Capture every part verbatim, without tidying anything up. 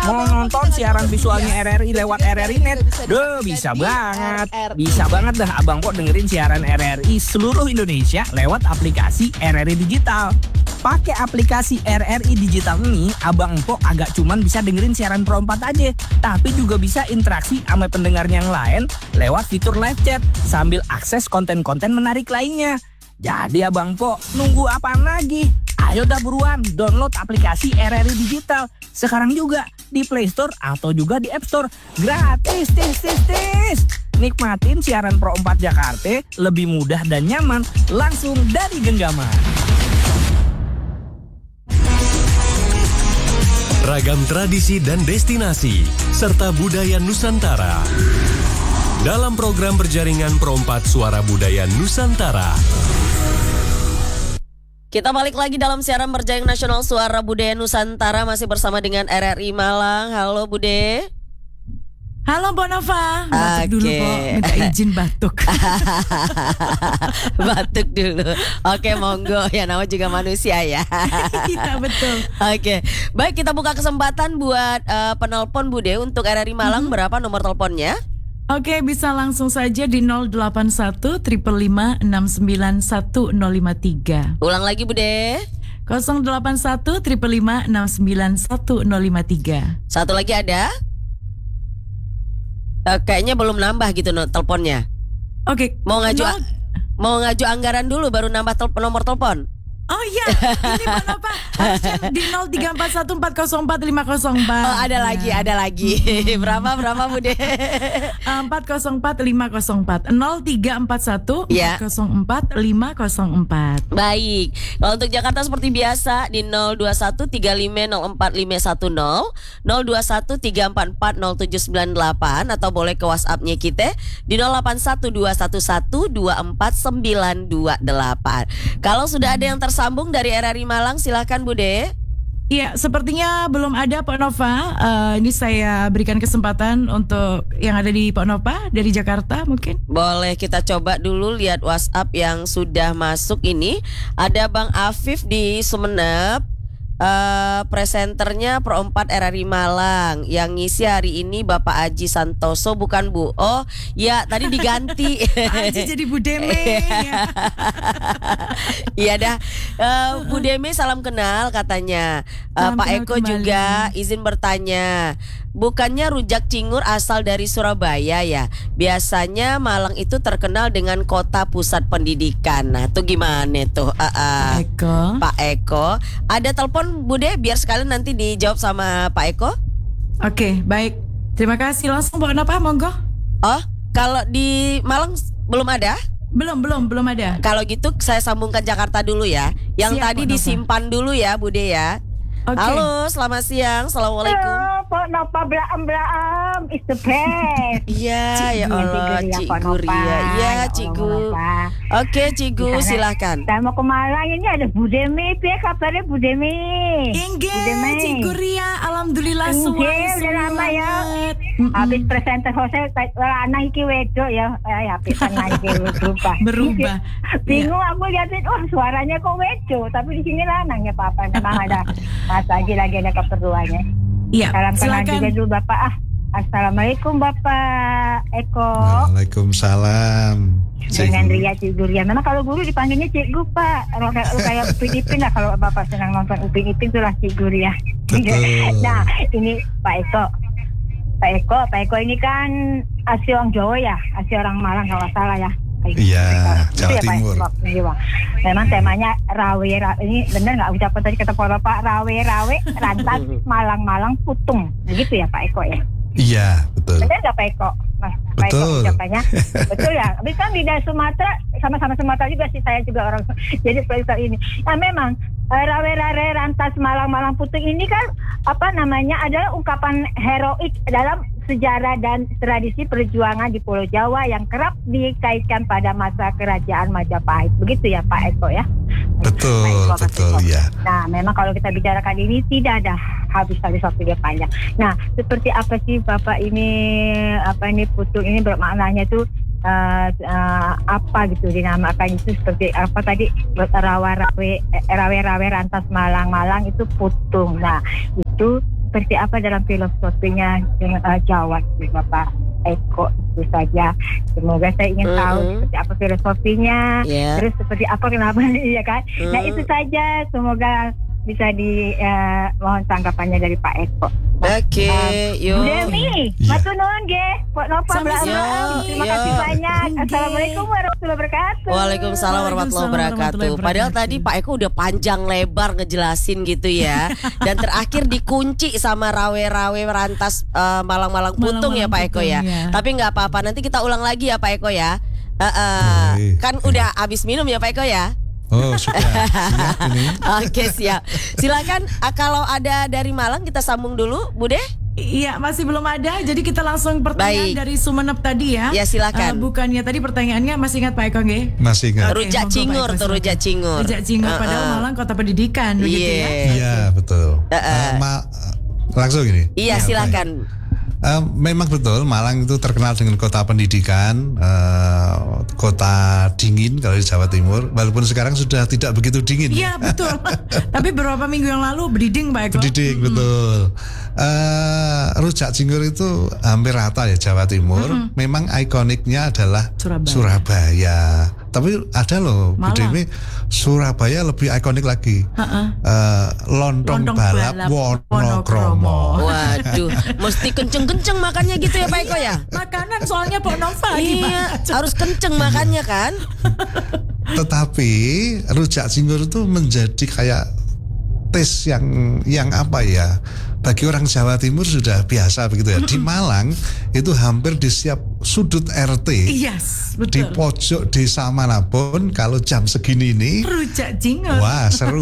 Mau nonton siaran visualnya R R I lewat R R I Net? Duh, bisa banget. Bisa banget dah Abang Po dengerin siaran R R I seluruh Indonesia lewat aplikasi R R I Digital. Pakai aplikasi R R I Digital ini, Abang Po agak cuman bisa dengerin siaran Pro empat aja, tapi juga bisa interaksi sama pendengar yang lain lewat fitur live chat sambil akses konten-konten menarik lainnya. Jadi Abang Po, nunggu apaan lagi? Ayo dah buruan download aplikasi R R I Digital sekarang juga di Play Store atau juga di App Store. Gratis, tis, tis, tis. Nikmatin siaran Pro empat Jakarta lebih mudah dan nyaman langsung dari genggaman. Ragam tradisi dan destinasi, serta budaya Nusantara. Dalam program berjaringan Pro empat Suara Budaya Nusantara. Kita balik lagi dalam siaran berjaring nasional Suara Budaya Nusantara. Masih bersama dengan R R I Malang. Halo Bude. Halo Bonova. Batuk Oke. dulu Po, minta izin batuk. Batuk dulu. Oke, monggo. Ya, nama juga manusia ya. Iya betul. Oke, baik, kita buka kesempatan buat uh, penelpon Bude untuk R R I Malang. Mm-hmm. Berapa nomor teleponnya? Oke, bisa langsung saja di nol delapan satu lima lima enam sembilan satu nol lima tiga. Ulang lagi Bude. nol delapan satu lima lima enam sembilan satu nol lima tiga. Satu lagi ada? Uh, kayaknya belum nambah gitu no, teleponnya. Oke. Mau ngaju nol... mau ngaju anggaran dulu baru nambah tel- nomor telepon. Oh iya, ini Bonova harusnya di nol tiga empat satu empat nol empat lima nol empat. Oh, ada ya. lagi, ada lagi. berapa berapa Bude? empat nol empat lima nol empat nol tiga empat satu empat nol empat lima nol empat. Baik. Kalau untuk Jakarta seperti biasa di nol dua satu tiga lima nol empat lima satu nol, nol dua satu tiga empat empat nol tujuh sembilan delapan, atau boleh ke WhatsApp-nya kita di nol delapan satu dua satu satu dua empat sembilan dua delapan. Kalau sudah ada yang tersambung dari R R I Malang, silakan Bude. Iya, sepertinya belum ada Pak Nova. Uh, ini saya berikan kesempatan untuk yang ada di Pak Nova dari Jakarta mungkin. Boleh kita coba dulu lihat WhatsApp yang sudah masuk ini. Ada Bang Afif di Sumenep. Uh, presenternya Pro empat R R I Malang. Yang ngisi hari ini Bapak Aji Santoso, bukan Bu. Oh ya, tadi diganti. Aji jadi Bu Deme. Iya dah. uh, Bu Deme salam kenal katanya. uh, Salam Pak kenal Eko kembali. juga izin bertanya. Bukannya rujak cingur asal dari Surabaya ya? Biasanya Malang itu terkenal dengan kota pusat pendidikan. Nah, tuh gimana tuh? Uh, uh, Pak Eko. Pak Eko, ada telepon Bude biar sekalian nanti dijawab sama Pak Eko. Oke, baik. Terima kasih. Langsung Pak Nova, monggo. Oh, kalau di Malang belum ada? Belum, belum, belum ada. Kalau gitu saya sambungkan Jakarta dulu ya. Yang Siap, tadi Pak Nova. disimpan dulu ya Bude ya. Oke. Halo, selamat siang. Assalamualaikum. Halo, Pak Nova Blaam-Blaam is the best. Iya, ya Allah, Cik Guria. Iya, Cik Gu. Oke, Cik Gu, silahkan. Saya mau ke Malang, ini ada Bu Demi. Piye kabarnya Bu Demi? Inge, Bu Demi. Cikgu Ria, alhamdulillah Inge, semuanya udah lama ya. semangat. Habis presenter Jose, anak iki wedok ya. Eh, ya, pisan lagi berubah. Berubah. Bingung aku liatin, oh suaranya kok wedok, tapi di sini lanang ya Papa. Memang ada Mas Aji lagi ada keperluannya. Iya, Salam kenal silakan. juga dulu Bapak. Ah, Assalamualaikum Bapak Eko. Waalaikumsalam. Dengan Ria Cikgu Ria. Memang kalau guru dipanggilnya Cikgu Pak. Kalau kayak, kayak Upin Ipin lah, kalau Bapak senang nonton Upin Ipin itulah Cikgu Ria. Betul. Nah, ini Pak Eko. Pak Eko, Pak Eko ini kan asli orang Jawa ya, asli orang Malang kalau nggak salah ya. Iya, Jawa Itu ya, Pak Timur. Eko. Iya. Memang temanya rawe, rawe. Ini benar nggak ucapan tadi kata Bapak, rawe rawe rantas Malang-Malang putung. Begitu ya Pak Eko ya. Iya, betul. Benar nggak Pak Eko? Mas, Pak Eko Betul. ucapannya. Betul ya. Tapi kan di daerah Sumatera sama-sama Sumatera juga sih, saya juga orang. Jadi seperti ini. Nah memang eh, rawe-rawe rantas Malang-Malang putung ini kan apa namanya adalah ungkapan heroik dalam sejarah dan tradisi perjuangan di Pulau Jawa yang kerap dikaitkan pada masa kerajaan Majapahit. Begitu ya Pak Eko ya. Betul, Pak Eko, Mas betul, Eko. ya. Nah, memang kalau kita bicarakan ini tidak ada habis-habis waktu dia panjang. Nah, seperti apa sih Bapak ini apa ini putung ini bermaknanya itu uh, uh, apa gitu dinamakan itu seperti apa tadi rawa-rawe rawe-rawe rantas Malang-Malang itu putung. Nah, itu seperti apa dalam filosofinya uh, Jawa itu Bapak Eko itu saja. Semoga saya ingin Mm-mm. tahu seperti apa filosofinya, Yeah. terus seperti apa kenapa ya kan. Nah Mm. itu saja, semoga bisa di uh, mohon tanggapannya dari Pak Eko. Oke, Bu yuk. Demi, Iya. matur nuwun nggih. Pok Nova Sama-sama. Bla- Terima Yo. kasih banyak. Nggih. Assalamualaikum warahmatullahi wabarakatuh. Waalaikumsalam warahmatullahi wabarakatuh. warahmatullahi Padahal wabarakatuh. tadi Pak Eko udah panjang lebar ngejelasin gitu ya. Dan terakhir dikunci sama rawe-rawe rantas eh, malang-malang putung ya Pak Eko ya. Malang-malang putung, ya. Tapi nggak apa-apa, nanti kita ulang lagi ya Pak Eko ya. Eh, eh, Oke. kan udah habis minum ya Pak Eko ya. Oh sudah siap ini. Oke siap. Silakan ah, kalau ada dari Malang kita sambung dulu, Bude. Iya, masih belum ada. Jadi kita langsung pertanyaan Baik. dari Sumenep tadi ya. Ya, silakan. Eh, bukannya tadi pertanyaannya masih ingat Pak Eko nggih? Masih ingat? Oke, Rujak monggo, cingur Pak Eko, tuh, silakan. rujak cingur. Rujak cingur, Uh-uh. padahal Malang kota pendidikan begitu ya. Iya. Iya betul. Eh, eh. Eh, ma- langsung ini. Iya silakan. Eh, memang betul Malang itu terkenal dengan kota pendidikan, eh, kota dingin kalau di Jawa Timur. Walaupun sekarang sudah tidak begitu dingin. Iya, betul. Tapi beberapa minggu yang lalu berdiding Pak Eko. Pendidik betul. Eh, rujak cingur itu hampir rata ya Jawa Timur. Memang ikoniknya adalah Surabaya. Surabaya. Tapi ada loh, Bu Malang. Dewi, Surabaya lebih ikonik lagi. Heeh. Eh, lontong, Lontong balap, balap Wonokromo. Wonokromo. Waduh, mesti kenceng-kenceng makannya gitu ya Pak Eko ya. Makanan soalnya Pak Nova Iya, gimana? harus kenceng makannya kan. Tetapi rujak cingur itu menjadi kayak tes yang yang apa ya? Bagi orang Jawa Timur sudah biasa begitu ya. Di Malang itu hampir di setiap sudut R T, Yes, di betul. pojok desa manapun kalau jam segini ini, Rujak cingur. wah seru.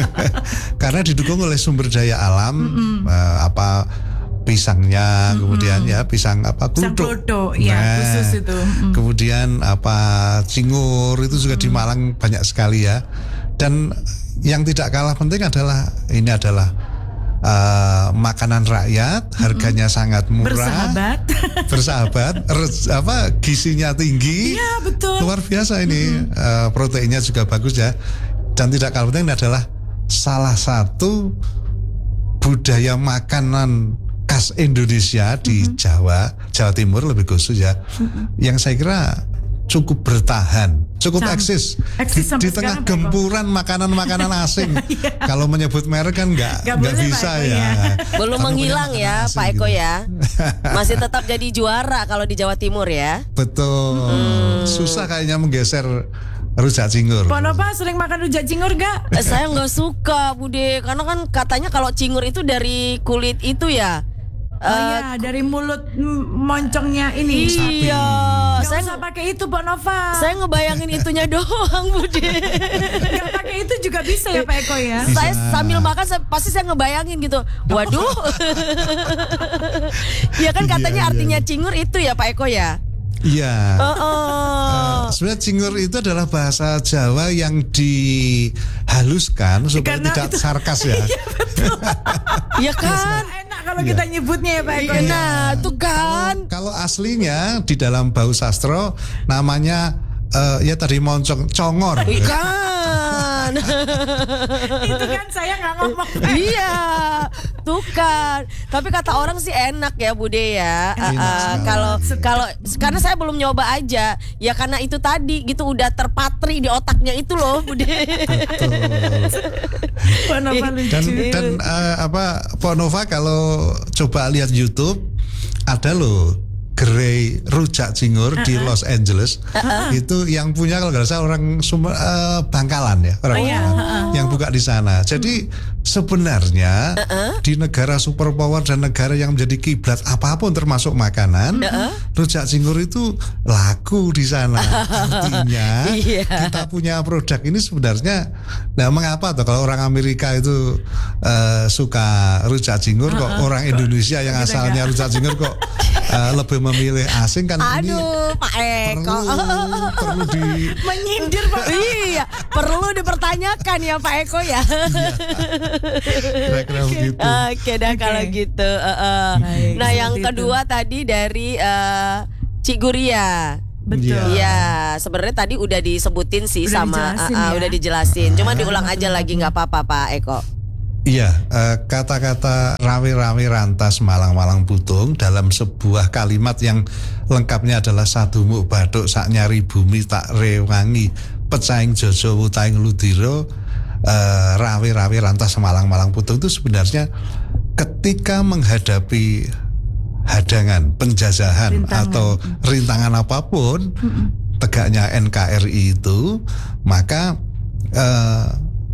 Karena didukung oleh sumber daya alam, eh, apa pisangnya, kemudian ya pisang apa Pisang kluthuk. kluthuk, ya, khusus itu. Mm. Kemudian apa cingur itu juga di Malang banyak sekali ya. Dan yang tidak kalah penting adalah ini adalah eh, makanan rakyat, harganya sangat murah, Bersahabat. bersahabat, res- apa gizinya tinggi. Iya, betul. Luar biasa ini, eh, proteinnya juga bagus ya. Dan tidak kalah penting adalah salah satu budaya makanan khas Indonesia di Jawa, Jawa Timur lebih khusus ya. Yang saya kira cukup bertahan, cukup Sam- eksis, eksis di, sampai di tengah sekarang, Pak Eko. gempuran makanan-makanan asing. Kalau menyebut merek kan nggak Nggak nggak boleh, bisa Pak Eko, ya. ya. Belum Tapi menghilang punya ya makanan Pak asing Eko gitu. ya. Masih tetap jadi juara kalau di Jawa Timur ya. Betul. Susah kayaknya menggeser rujak cingur. Pak Nova sering makan rujak cingur gak? Eh, Saya nggak suka Bude, karena kan katanya kalau cingur itu dari kulit itu ya. Oh Eh, iya, dari mulut mm, moncongnya ini. Iya, Gak saya usah pakai itu Pak Nova. saya ngebayangin itunya doang Bude. Gak pakai itu juga bisa ya Pak Eko ya. Bisa. Saya sambil makan saya, pasti saya ngebayangin gitu. Waduh. Ya kan katanya Iya, iya. artinya cingur itu ya Pak Eko ya. Iya. Oh, oh. Eh, sebenarnya cingur itu adalah bahasa Jawa yang dihaluskan supaya Karena tidak itu- sarkas ya. Ya kan. Enak kalau kita nyebutnya ya Pak Eko. Iya, ya. nah, tuh kan. Kalau aslinya di dalam bau sastro namanya eh, ya tadi moncong congor. Kan. Itu kan saya nggak ngomong. Iya, tuh kan. Tapi kata orang sih enak ya Bude ya. Enak Uh, uh, sekali. Kalau kalau karena saya belum nyoba aja. Ya karena itu tadi gitu udah terpatri di otaknya itu loh Bude. Pak Nova lucu. Dan dan eh, apa Pak Nova kalau coba lihat YouTube ada loh gerai rujak cingur di Los Angeles. Itu yang punya kalau nggak salah orang Sumer, eh, Bangkalan ya, orang Oh, iya. Bangkalan yang buka di sana. Jadi sebenarnya di negara superpower dan negara yang menjadi kiblat apapun termasuk makanan, rujak cingur itu laku di sana. Artinya Iya. kita punya produk ini sebenarnya, nah mengapa tuh kalau orang Amerika itu eh, suka rujak cingur, kok orang Indonesia yang Kita asalnya nggak. rujak cingur kok eh, lebih memilih asing kan ini Aduh, Pak Eko. perlu perlu di Menyindir Pak. Iya, perlu dipertanyakan ya Pak Eko ya. kira-kira begitu. Oke dah Oke. kalau gitu. Uh, uh. Baik, Nah yang seperti kedua tadi dari uh, Cik Guria. Betul. Iya. Iya, sebenarnya tadi udah disebutin sih Udah sama dijelasin uh, uh, ya. udah dijelasin. Cuma diulang aja lagi nggak apa-apa Pak Eko. Iya, eh, kata-kata rawe-rawe rantas malang-malang putung dalam sebuah kalimat yang lengkapnya adalah sadumuk bathuk sak nyari bumi tak rewangi pecaing jojo wutaing ludiro. eh, rawe-rawe rantas malang-malang putung itu sebenarnya ketika menghadapi hadangan, penjajahan Rintangan. atau rintangan apapun, tegaknya N K R I itu, maka eh,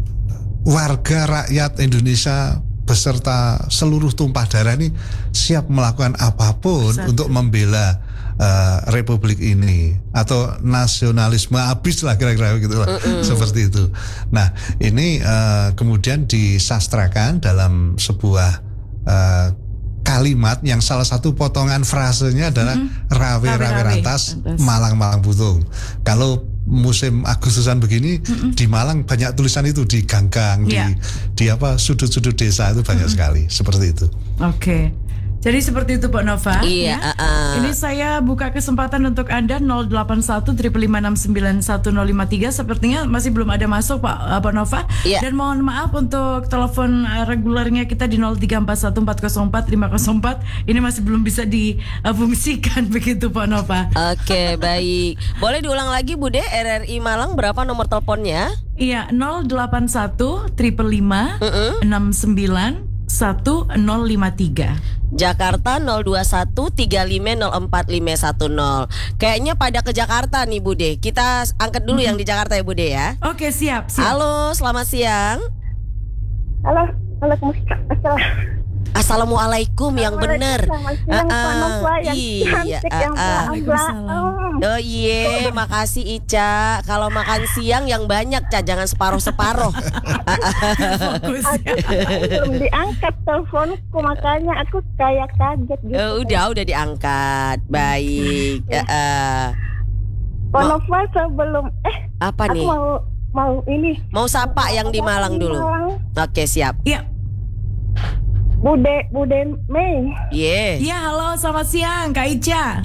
warga rakyat Indonesia beserta seluruh tumpah darah ini siap melakukan apapun Bersatu. untuk membela eh, Republik ini atau nasionalisme habis lah kira-kira gitu lah, seperti itu. Nah ini eh, kemudian disastrakan dalam sebuah eh, kalimat yang salah satu potongan frasenya adalah rawe-rawe Rawe-rawe rantas rantas. malang-malang putung. Kalau musim Agustusan begini di Malang banyak tulisan itu di gang-gang, Iya. di di apa sudut-sudut desa itu banyak sekali seperti itu. Oke. Jadi seperti itu Pak Nova. Iya, ya. uh-uh. Ini saya buka kesempatan untuk Anda nol delapan satu lima lima enam sembilan satu nol lima tiga. Sepertinya masih belum ada masuk Pak uh, Pak Nova. Iya. Dan mohon maaf untuk telepon uh, regulernya kita di nol tiga empat satu empat nol empat lima nol empat. Ini masih belum bisa difungsikan begitu Pak Nova. Oke, baik. Boleh diulang lagi Bude, R R I Malang berapa nomor teleponnya? Iya, nol delapan satu lima lima enam sembilan satu nol lima tiga. Jakarta nol dua satu tiga lima nol empat lima satu nol. Kayaknya pada ke Jakarta nih Bude. Kita angkat dulu yang di Jakarta ya Bude ya. Oke, siap, siap. Halo, selamat siang. Halo, Waalaikumsalam. Assalamualaikum yang benar. Selamat siang, Pak Ah, Nova, yang iya, cantik, yang ah, ah. belang-belang. Oh iya, makasih Ica. Kalau makan siang yang banyak, Ca, jangan separuh-separuh. Fokus ya. Belum diangkat teleponku, makanya aku kayak kaget gitu. Eh, udah, udah diangkat. Baik. Eh, eh. Pak Nova, sebelum eh Apa aku nih? mau mau ini Mau sapa yang di Malang dulu. Malang. Oke, siap. Iya. Bude Bude Mei. Iya. Iya, halo, selamat siang Kak Ica.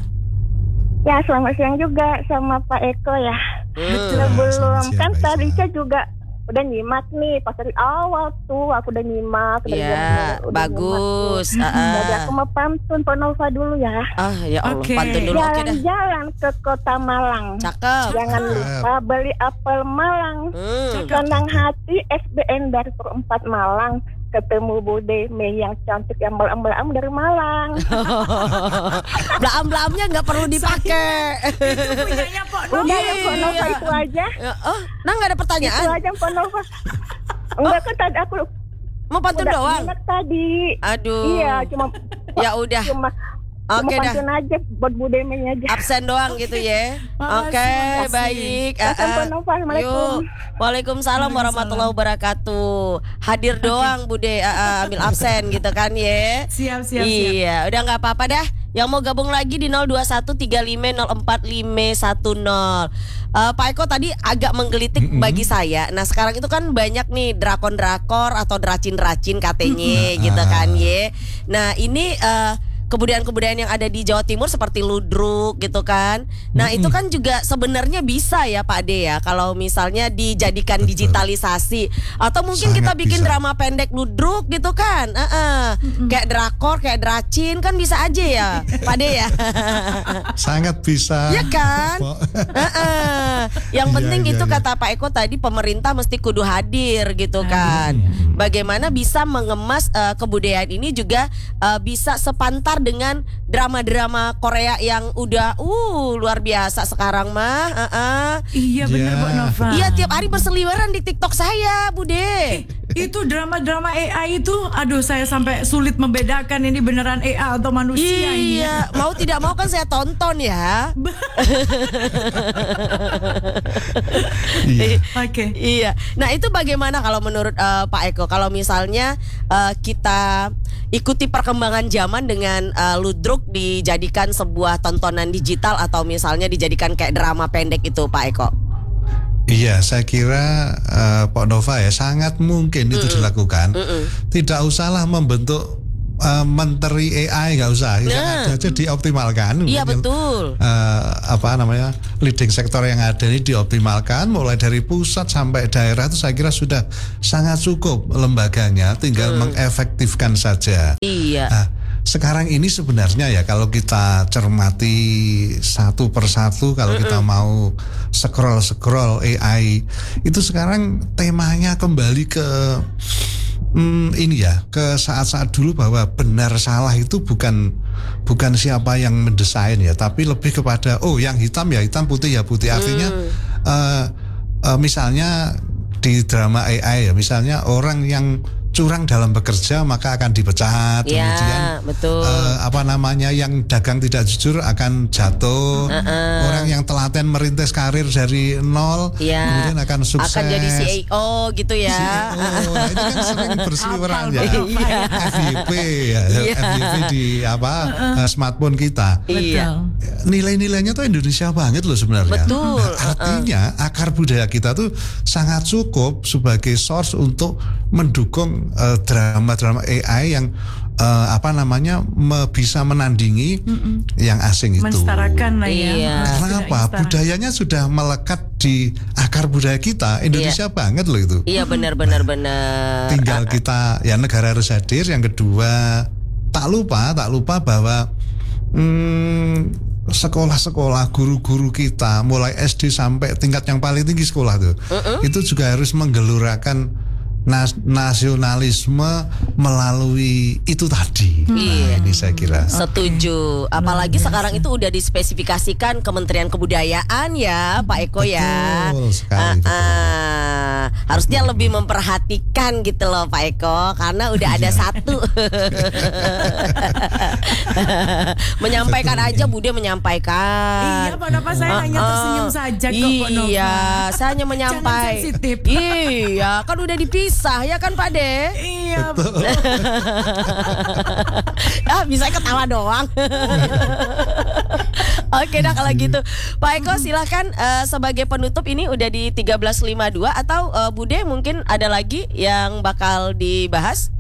Ya, selamat siang juga sama Pak Eko ya. Hmm. Sebelum Selamat siang, kan Pak tadi Ica. saya juga udah nyimak nih pas dari awal tuh aku udah nyimak. udah Iya, nyimak, udah bagus. nyimak. Ah, Jadi ah. aku mau pantun Pak Nova dulu ya. Ah, ya Allah, Oke. pantun dulu. Oke dah. Jalan-jalan ke kota Malang. Cakep. Jangan Cakep. lupa beli apel Malang. Hmm. Senang hati S B N dari Perempat Malang. Ketemu Bude Mei yang cantik yang belam-belam dari Malang. Belaam-belaamnya nggak perlu dipakai. Punyanya Pak Nova. Udah ya Pak Nova itu aja. Ya, oh, nah nggak ada Itu pertanyaan. aja Pak Nova. Enggak kan tadi aku Mau pantun udah doang. ingat tadi. Aduh. Iya, cuma Ya udah. cuma Oke cuma dah. pantun aja buat Bude Mei aja. Absen doang gitu ya. Makasih, Oke, makasih. baik. Makasih, Ah, ah. Pak Nova. Assalamualaikum. Yuk. Waalaikumsalam warahmatullahi wabarakatuh. Hadir doang Bude, ah, ah, ambil absen gitu kan ya. Siap, siap, siap. Iya, udah nggak apa-apa dah. Yang mau gabung lagi di nol dua satu tiga lima nol empat lima satu nol. Eh, Pak Eko tadi agak menggelitik bagi saya. Nah sekarang itu kan banyak nih drakon-drakor atau dracin-dracin katanya gitu kan ya. Nah ini eh, kebudayaan-kebudayaan yang ada di Jawa Timur seperti ludruk gitu kan. Nah itu kan juga sebenarnya bisa ya Pak De ya, kalau misalnya dijadikan Betul. digitalisasi atau mungkin Sangat kita bikin bisa. drama pendek ludruk gitu kan. Uh-uh. Kayak drakor, kayak dracin kan bisa aja ya Pak De ya. Sangat bisa. Iya kan? Kok. Uh-uh. Yang Iya, penting iya, itu iya. kata Pak Eko tadi, pemerintah mesti kudu hadir gitu kan. Bagaimana bisa mengemas uh, kebudayaan ini juga uh, bisa sepantar dengan drama-drama Korea yang udah uh luar biasa sekarang mah. Uh-uh. Iya benar Ya. Pak Nova. Iya tiap hari berseliweran di TikTok saya, Bude. Itu drama-drama A I itu, aduh saya sampai sulit membedakan ini beneran A I atau manusia ini. Iya, mau tidak mau kan saya tonton ya. Iya. Oke. Iya. Nah itu bagaimana kalau menurut eh, Pak Eko, kalau misalnya eh, kita ikuti perkembangan zaman dengan eh, ludruk dijadikan sebuah tontonan digital atau misalnya dijadikan kayak drama pendek itu Pak Eko? Iya, saya kira eh, Pak Nova ya sangat mungkin itu dilakukan. Mm-mm. Tidak usahlah membentuk uh, menteri A I nggak usah, yang Nah. ada aja dioptimalkan. Iya Mungkin, betul. uh, apa namanya leading sektor yang ada ini dioptimalkan, mulai dari pusat sampai daerah itu saya kira sudah sangat cukup lembaganya, tinggal Hmm. mengefektifkan saja. Iya. Nah, sekarang ini sebenarnya ya kalau kita cermati satu persatu, kalau Mm-mm. kita mau scroll scroll A I itu sekarang temanya kembali ke hmm, ini ya, ke saat-saat dulu bahwa benar salah itu bukan bukan siapa yang mendesain ya, tapi lebih kepada oh yang hitam ya hitam, putih ya putih. Artinya Hmm. eh, eh, misalnya di drama A I ya, misalnya orang yang curang dalam bekerja maka akan dipecat, Ya, kemudian betul. eh, apa namanya yang dagang tidak jujur akan jatuh, Uh-uh. orang yang telaten merintis karir dari nol Iya. kemudian akan sukses, Akan jadi C E O gitu ya. C E O. Nah, ini kan sering berseliweran ya. Iya. F Y P ya, Iya. F Y P di apa eh, smartphone kita. Iya. Nilai-nilainya tuh Indonesia banget loh sebenarnya. Betul. Nah, artinya akar budaya kita tuh sangat cukup sebagai source untuk mendukung eh, drama-drama A I yang eh, apa namanya me- bisa menandingi yang asing itu. Mensetarakan lah ya. Iya. Harus Karena tidak apa? setara. Budayanya sudah melekat di akar budaya kita. Indonesia banget loh itu. Iya benar benar benar. Tinggal kita ya negara harus hadir. Yang kedua tak lupa tak lupa bahwa hmm, sekolah-sekolah guru-guru kita mulai S D sampai tingkat yang paling tinggi sekolah tuh itu juga harus menggelurakan nas- nasionalisme melalui itu tadi. Iya. Nah, ini saya kira. Setuju. Apalagi sekarang itu udah dispesifikasikan Kementerian Kebudayaan ya, Pak Eko ya. Betul sekali, Ah, ah. Harusnya lebih memperhatikan gitu loh Pak Eko, karena udah ada satu. Menyampaikan aja Bude menyampaikan. Iya, Pak Nova, saya hanya Ah, tersenyum ah. saja kok, Pak Nova. Iya, saya hanya Jangan menyampaikan. sensitif. Iya, kan udah dipisah ya kan Pak De? Iya, Ah, bisa ketawa doang. Oke dah kalau gitu. Pak Eko silahkan eh, sebagai penutup ini udah di tiga belas lima puluh dua atau eh, Bude mungkin ada lagi yang bakal dibahas?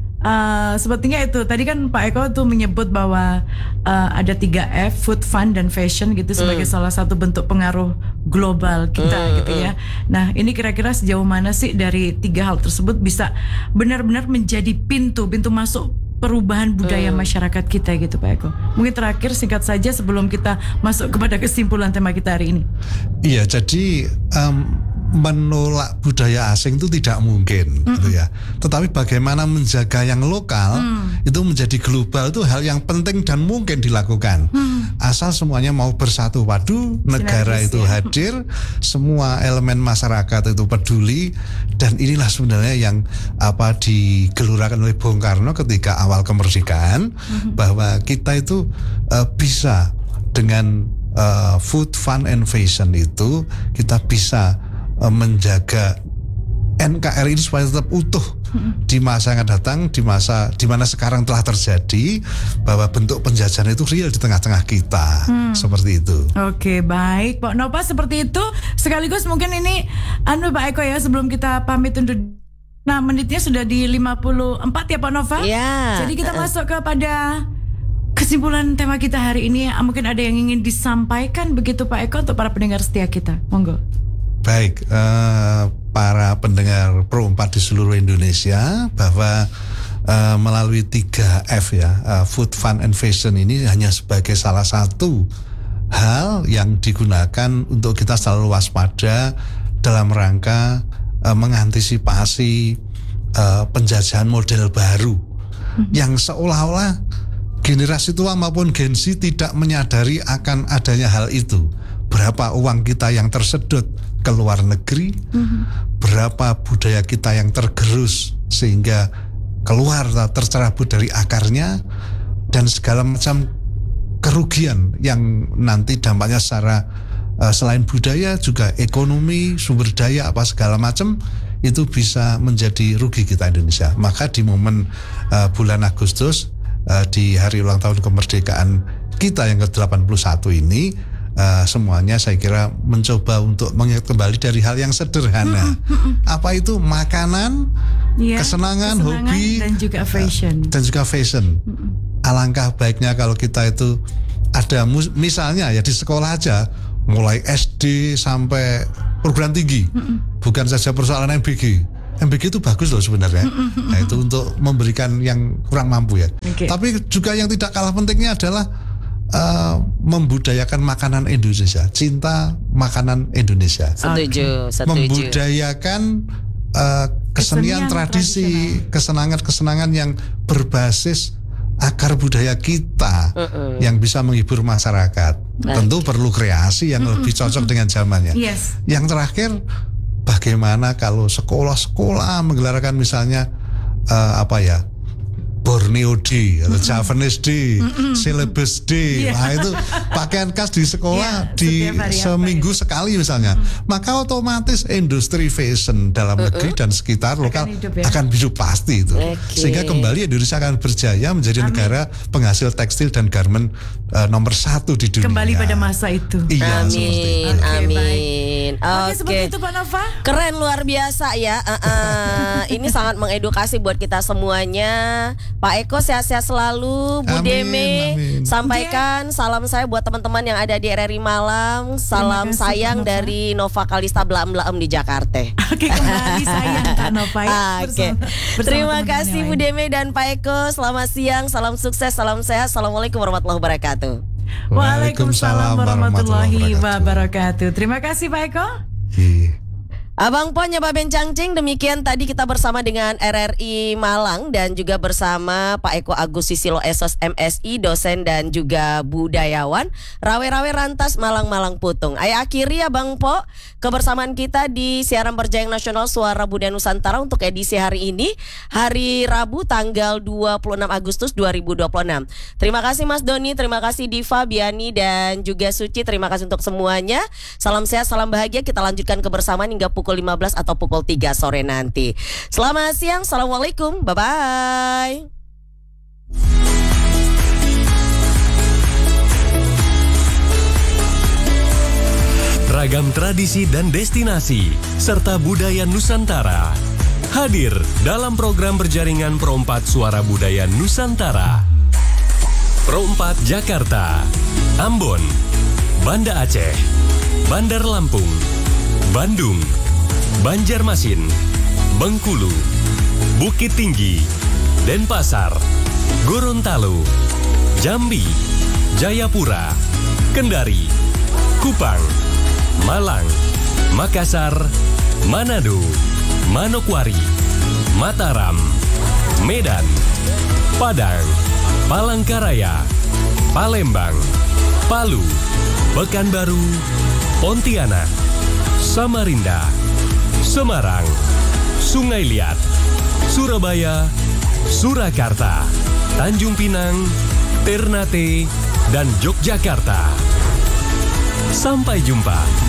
Uh, sepertinya itu tadi kan Pak Eko tuh menyebut bahwa uh, ada tiga F, food, fun, dan fashion gitu sebagai salah satu bentuk pengaruh global kita Mm, gitu ya. Nah ini kira-kira sejauh mana sih dari tiga hal tersebut bisa benar-benar menjadi pintu pintu masuk perubahan budaya masyarakat kita gitu Pak Eko. Mungkin terakhir singkat saja sebelum kita masuk kepada kesimpulan tema kita hari ini. Iya, jadi em, menolak budaya asing itu tidak mungkin, gitu ya. Tetapi bagaimana menjaga yang lokal itu menjadi global itu hal yang penting dan mungkin dilakukan. Asal semuanya mau bersatu padu, negara Sinergis, itu ya. hadir, semua elemen masyarakat itu peduli, dan inilah sebenarnya yang apa digelurakan oleh Bung Karno ketika awal kemerdekaan, bahwa kita itu eh, bisa dengan eh, food, fun, and fashion itu kita bisa eh, menjaga N K R I ini supaya tetap utuh di masa yang akan datang, di masa di mana sekarang telah terjadi bahwa bentuk penjajahan itu real di tengah-tengah kita, seperti itu. Oke, baik Pak Nova, seperti itu. Sekaligus mungkin ini anu Pak Eko ya, sebelum kita pamit undur. Nah, menitnya sudah di lima puluh empat ya Pak Nova. Iya. Jadi kita masuk kepada kesimpulan tema kita hari ini. Mungkin ada yang ingin disampaikan begitu Pak Eko untuk para pendengar setia kita. Monggo. Baik, eh, para pendengar Pro empat di seluruh Indonesia, bahwa eh, melalui tiga F ya, eh, food, fun, and fashion ini hanya sebagai salah satu hal yang digunakan untuk kita selalu waspada dalam rangka eh, mengantisipasi eh, penjajahan model baru yang seolah-olah generasi tua maupun Gen Z tidak menyadari akan adanya hal itu. Berapa uang kita yang tersedot ke luar negeri, berapa budaya kita yang tergerus sehingga keluar tercerabut dari akarnya, dan segala macam kerugian yang nanti dampaknya secara uh, selain budaya juga ekonomi, sumber daya apa segala macam itu bisa menjadi rugi kita Indonesia. Maka di momen uh, bulan Agustus uh, di hari ulang tahun kemerdekaan kita yang ke delapan puluh satu ini, uh, semuanya saya kira mencoba untuk mengingat kembali dari hal yang sederhana. Apa itu makanan, Ya, kesenangan, hobi, dan juga fashion. uh, dan juga fashion. Alangkah baiknya kalau kita itu ada mus- misalnya ya di sekolah aja, mulai S D sampai perguruan tinggi, bukan saja persoalan M B G. M B G itu bagus loh sebenarnya. Nah, itu untuk memberikan yang kurang mampu ya. Okay. Tapi juga yang tidak kalah pentingnya adalah uh, membudayakan makanan Indonesia, cinta makanan Indonesia, Setuju, setuju. membudayakan uh, kesenian, Kesenian tradisi, kesenangan-kesenangan yang berbasis akar budaya kita Mm-mm. yang bisa menghibur masyarakat. Tentu perlu kreasi yang lebih cocok dengan zamannya. Yes. Yang terakhir, bagaimana kalau sekolah-sekolah menggelarkan misalnya uh, apa ya, Borneo Day atau Javanese Day, Syllabus Day, Yeah. nah itu pakaian khas di sekolah Yeah, di setiap hari apa seminggu sekali misalnya, maka otomatis industri fashion dalam negeri dan sekitar lokal hidup ya. akan hidup pasti itu, Oke. sehingga kembali Indonesia akan berjaya menjadi negara penghasil tekstil dan garment uh, nomor satu di dunia. Kembali pada masa itu. Iya, seperti Amin, itu. Oke, amin. Oke, Oke. seperti itu Pak Nova. Keren, luar biasa ya. Uh, uh, ini sangat mengedukasi buat kita semuanya. Pak Eko sehat-sehat selalu. Bu Amin, Deme amin. sampaikan salam saya buat teman-teman yang ada di R R I Malang. Salam Terima kasih, sayang Pak Nova. dari Nova Kalista Blaem-Blaem di Jakarta. Oke, kembali sayang Kak Nova ya. Oke. bersama- bersama Terima teman-teman kasih yang Bu lain. Deme dan Pak Eko. Selamat siang, salam sukses, salam sehat. Assalamualaikum warahmatullahi wabarakatuh. Waalaikumsalam warahmatullahi wabarakatuh. wabarakatuh. Terima kasih Pak Eko. Iya. Abang Po Nyaba Ben Cangcing, demikian tadi kita bersama dengan R R I Malang dan juga bersama Pak Eko Agus Sisilo S S M S I, dosen dan juga budayawan, Rawe-Rawe Rantas Malang-Malang Putung. Ayah akhiri ya Bang Po kebersamaan kita di siaran berjayang nasional Suara Budaya Nusantara untuk edisi hari ini, hari Rabu tanggal dua puluh enam Agustus dua ribu dua puluh enam. Terima kasih Mas Doni, terima kasih Diva, Biani dan juga Suci. Terima kasih untuk semuanya. Salam sehat, salam bahagia. Kita lanjutkan kebersamaan hingga pukul lima belas atau pukul tiga sore nanti. Selamat siang, assalamualaikum, bye bye. Ragam tradisi dan destinasi serta budaya Nusantara hadir dalam program berjaringan Pro empat Suara Budaya Nusantara. Pro empat Jakarta, Ambon, Banda Aceh, Bandar Lampung, Bandung, Banjarmasin, Bengkulu, Bukit Tinggi, Denpasar, Gorontalo, Jambi, Jayapura, Kendari, Kupang, Malang, Makassar, Manado, Manokwari, Mataram, Medan, Padang, Palangkaraya, Palembang, Palu, Pekanbaru, Pontianak, Samarinda, Semarang, Sungai Liat, Surabaya, Surakarta, Tanjung Pinang, Ternate, dan Yogyakarta. Sampai jumpa.